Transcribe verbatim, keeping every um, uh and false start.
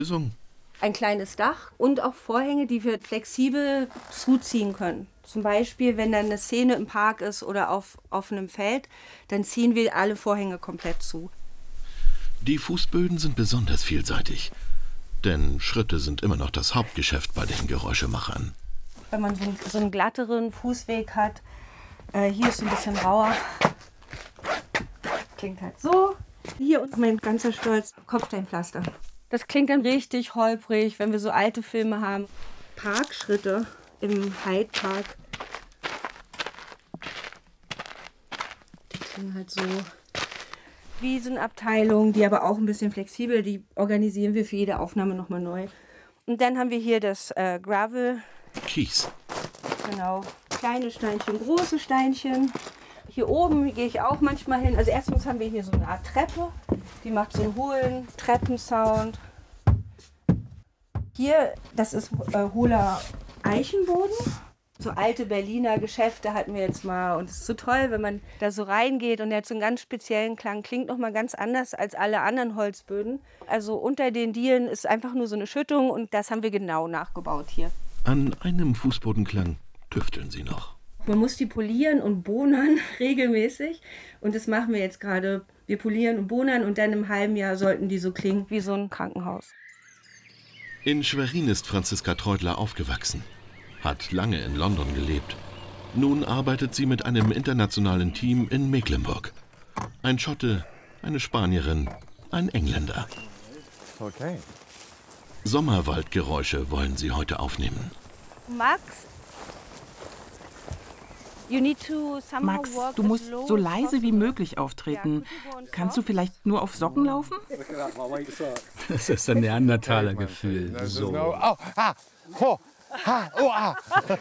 Lösung. Ein kleines Dach und auch Vorhänge, die wir flexibel zuziehen können. Zum Beispiel, wenn dann eine Szene im Park ist oder auf offenem Feld, dann ziehen wir alle Vorhänge komplett zu. Die Fußböden sind besonders vielseitig, denn Schritte sind immer noch das Hauptgeschäft bei den Geräuschemachern. Wenn man so einen, so einen glatteren Fußweg hat, äh, hier ist ein bisschen rauer, klingt halt so. Hier und mein ganzer Stolz, Kopfsteinpflaster. Das klingt dann richtig holprig, wenn wir so alte Filme haben. Parkschritte im Hyde Park. Die klingen halt so. Wiesenabteilung, die aber auch ein bisschen flexibel, die organisieren wir für jede Aufnahme nochmal neu. Und dann haben wir hier das äh, Gravel. Kies. Genau. Kleine Steinchen, große Steinchen. Hier oben gehe ich auch manchmal hin. Also erstens haben wir hier so eine Art Treppe. Die macht so einen hohlen Treppensound. Hier, das ist äh, hohler Eichenboden. So alte Berliner Geschäfte hatten wir jetzt mal. Und es ist so toll, wenn man da so reingeht und der hat so einen ganz speziellen Klang. Klingt nochmal ganz anders als alle anderen Holzböden. Also unter den Dielen ist einfach nur so eine Schüttung und das haben wir genau nachgebaut hier. An einem Fußbodenklang tüfteln sie noch. Man muss die polieren und bohnern regelmäßig. Und das machen wir jetzt gerade. Wir polieren und bohnern und dann im halben Jahr sollten die so klingen wie so ein Krankenhaus. In Schwerin ist Franziska Treutler aufgewachsen, hat lange in London gelebt. Nun arbeitet sie mit einem internationalen Team in Mecklenburg. Ein Schotte, eine Spanierin, ein Engländer. Okay. Sommerwaldgeräusche wollen sie heute aufnehmen. Max, Max, du musst so leise wie möglich auftreten. Kannst du vielleicht nur auf Socken laufen? Das ist ein Neandertaler-Gefühl. So.